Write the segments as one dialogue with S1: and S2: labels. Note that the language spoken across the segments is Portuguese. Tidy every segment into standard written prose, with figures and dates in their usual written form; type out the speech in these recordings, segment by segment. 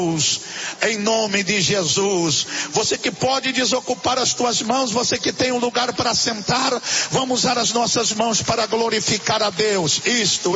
S1: Em nome de Jesus. Você que pode desocupar as tuas mãos, você que tem um lugar para sentar, vamos usar as nossas mãos para glorificar a Deus. Isto.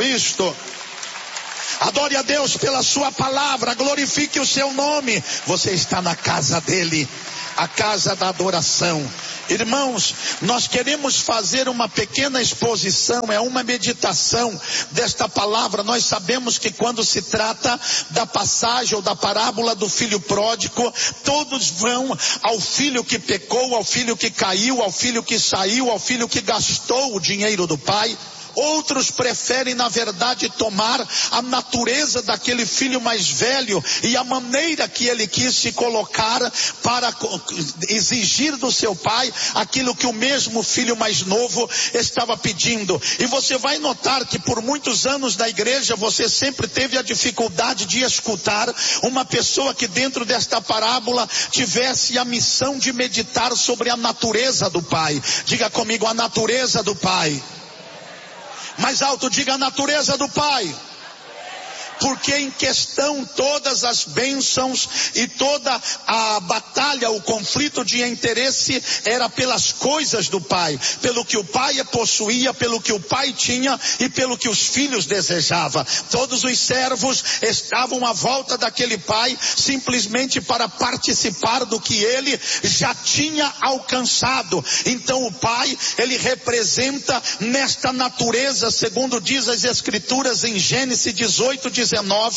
S1: Adore a Deus pela sua palavra, glorifique o seu nome. Você está na casa dele, a casa da adoração. Irmãos, nós queremos fazer uma pequena exposição, é uma meditação desta palavra. Nós sabemos que quando se trata da passagem ou da parábola do filho pródigo, todos vão ao filho que pecou, ao filho que caiu, ao filho que saiu, ao filho que gastou o dinheiro do pai. Outros preferem, na verdade, tomar a natureza daquele filho mais velho e a maneira que ele quis se colocar para exigir do seu pai aquilo que o mesmo filho mais novo estava pedindo. E você vai notar que por muitos anos na igreja você sempre teve a dificuldade de escutar uma pessoa que dentro desta parábola tivesse a missão de meditar sobre a natureza do pai. Diga comigo, a natureza do pai. Mais alto, diga a natureza do Pai. Porque em questão todas as bênçãos e toda a batalha, o conflito de interesse era pelas coisas do pai, pelo que o pai possuía, pelo que o pai tinha e pelo que os filhos desejavam. Todos os servos estavam à volta daquele pai simplesmente para participar do que ele já tinha alcançado. Então o pai, ele representa nesta natureza, segundo diz as escrituras em Gênesis 18:19,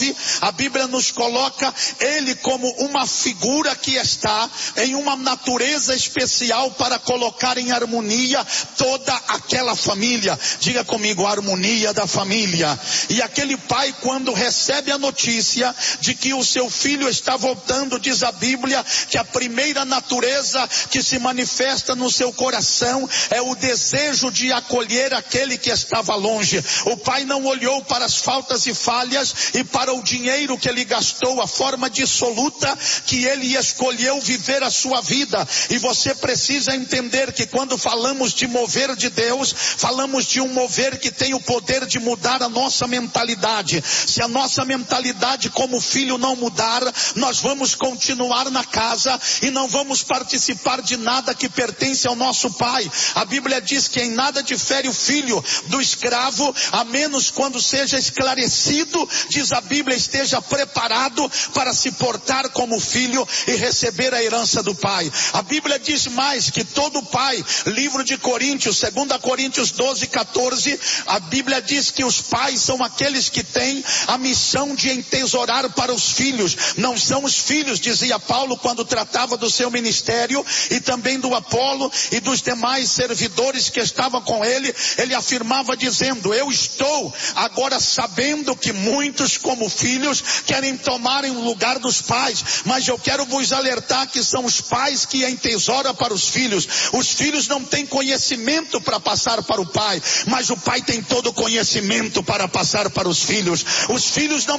S1: a Bíblia nos coloca ele como uma figura que está em uma natureza especial para colocar em harmonia toda aquela família. Diga comigo, a harmonia da família. E aquele pai, quando recebe a notícia de que o seu filho está voltando, diz a Bíblia que a primeira natureza que se manifesta no seu coração é o desejo de acolher aquele que estava longe. O pai não olhou para as faltas e falhas e para o dinheiro que ele gastou, a forma dissoluta que ele escolheu viver a sua vida. E você precisa entender que quando falamos de mover de Deus, falamos de um mover que tem o poder de mudar a nossa mentalidade. Se a nossa mentalidade como filho não mudar, nós vamos continuar na casa e não vamos participar de nada que pertence ao nosso pai. A Bíblia diz que em nada difere o filho do escravo, a menos quando seja esclarecido, diz a Bíblia, esteja preparado para se portar como filho e receber a herança do pai. A Bíblia diz mais que todo pai, livro de Coríntios, 2 Coríntios 12:14, a Bíblia diz que os pais são aqueles que têm a missão de entesourar para os filhos. Não são os filhos, dizia Paulo quando tratava do seu ministério e também do Apolo e dos demais servidores que estavam com ele. Ele afirmava dizendo, eu estou agora sabendo que muitos como filhos querem tomarem o lugar dos pais, mas eu quero vos alertar que são os pais que entesouram para os filhos. Os filhos não têm conhecimento para passar para o pai, mas o pai tem todo o conhecimento para passar para os filhos. Os filhos não